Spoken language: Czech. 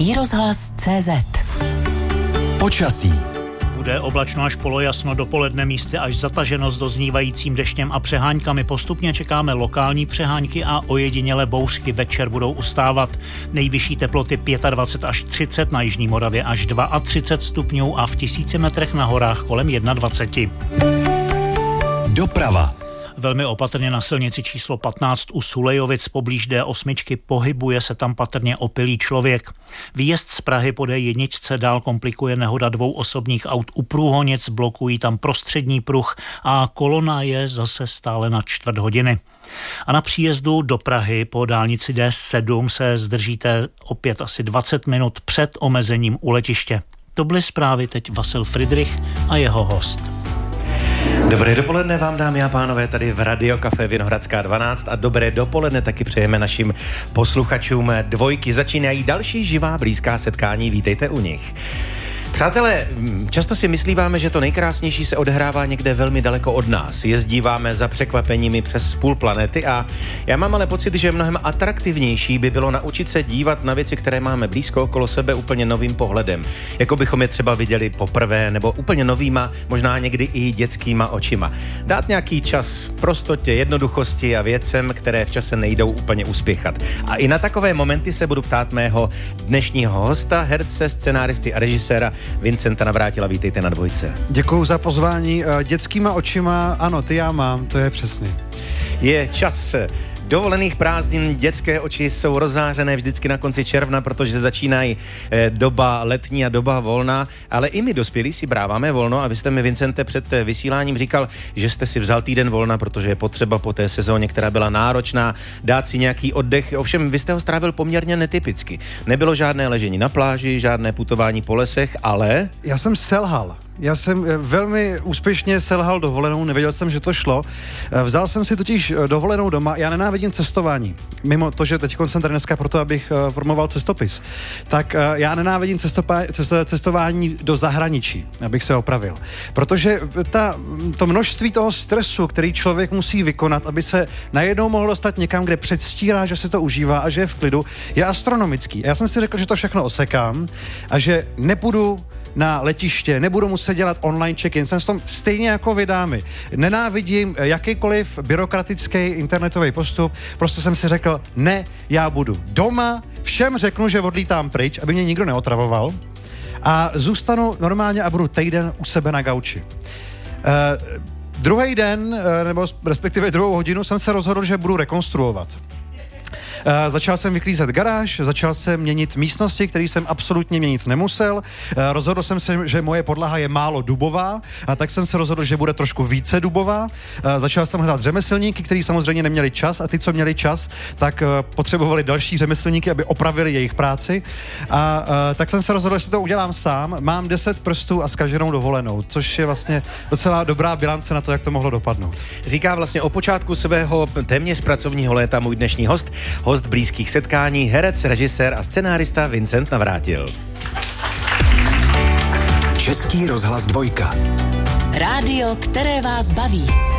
Český rozhlas.cz. Počasí. Bude oblačno až polojasno, dopoledne místy až zataženo s doznívajícím deštěm a přeháňkami. Postupně čekáme lokální přeháňky a ojedinělé bouřky. Večer budou ustávat. Nejvyšší teploty 25 až 30, na jižní Moravě až 32 stupňů a v 1000 metrech na horách kolem 21. Doprava. Velmi opatrně na silnici číslo 15 u Sulejovic poblíž D8, pohybuje se tam patrně opilý člověk. Výjezd z Prahy po D1 dál komplikuje nehoda 2 osobních aut u Průhonic, blokují tam prostřední pruh a kolona je zase stále na 4 hodiny. A na příjezdu do Prahy po dálnici D7 se zdržíte opět asi 20 minut před omezením u letiště. To byly zprávy, teď Vasil Fridrich a jeho host. Dobré dopoledne vám, dámy a pánové, tady v Radio Café Vinohradská 12 a dobré dopoledne taky přejeme našim posluchačům. Dvojky začínají další živá blízká setkání, vítejte u nich. Přátelé, často si myslíváme, že to nejkrásnější se odehrává někde velmi daleko od nás. Jezdíváme za překvapeními přes půl planety a já mám ale pocit, že mnohem atraktivnější by bylo naučit se dívat na věci, které máme blízko okolo sebe úplně novým pohledem. Jako bychom je třeba viděli poprvé nebo úplně novýma, možná někdy i dětskýma očima. Dát nějaký čas prostotě, jednoduchosti a věcem, které v čase nejdou úplně uspěchat. A i na takové momenty se budu ptát mého dnešního hosta, herce, scenáristy a režiséra Vincenta Navrátila. Vítejte na Dvojce. Děkuju za pozvání. Dětskýma očima, ano, ty já mám, to je přesně. Je čas dovolených prázdnin, dětské oči jsou rozzářené vždycky na konci června, protože začínají doba letní a doba volna, ale i my dospělí si bráváme volno a vy jste mi, Vincente, před vysíláním říkal, že jste si vzal týden volna, protože je potřeba po té sezóně, která byla náročná, dát si nějaký oddech. Ovšem, vy jste ho strávil poměrně netypicky. Nebylo žádné ležení na pláži, žádné putování po lesech, ale... Já jsem selhal. Já jsem velmi úspěšně selhal dovolenou, nevěděl jsem, že to šlo. Vzal jsem si totiž dovolenou doma, já nenávidím cestování. Mimo to, že teď jsem tady dneska proto, abych promoval cestopis. Tak já nenávidím cestování do zahraničí, abych se opravil. Protože to množství toho stresu, který člověk musí vykonat, aby se najednou mohl dostat někam, kde předstírá, že se to užívá a že je v klidu, je astronomický. Já jsem si řekl, že to všechno osekám a že nepůjdu na letiště, nebudu muset dělat online check-in, jsem s tom stejně jako vy dámy. Nenávidím jakýkoliv byrokratický internetový postup, prostě jsem si řekl, ne, já budu doma, všem řeknu, že odlítám pryč, aby mě nikdo neotravoval a zůstanu normálně a budu týden u sebe na gauči. Druhý den, nebo respektive druhou hodinu jsem se rozhodl, že budu rekonstruovat. Začal jsem vyklízet garáž, začal jsem měnit místnosti, které jsem absolutně měnit nemusel. Rozhodl jsem se, že moje podlaha je málo dubová, a tak jsem se rozhodl, že bude trošku více dubová. Začal jsem hledat řemeslníky, kteří samozřejmě neměli čas, a ty, co měli čas, tak potřebovali další řemeslníky, aby opravili jejich práci. A tak jsem se rozhodl, že si to udělám sám. Mám 10 prstů a zkaženou dovolenou, což je vlastně docela dobrá bilance na to, jak to mohlo dopadnout. Říká vlastně o počátku svého téměř pracovního léta můj dnešní host blízkých setkání, herec, režisér a scenárista Vincent Navrátil. Český rozhlas 2. Rádio, které vás baví.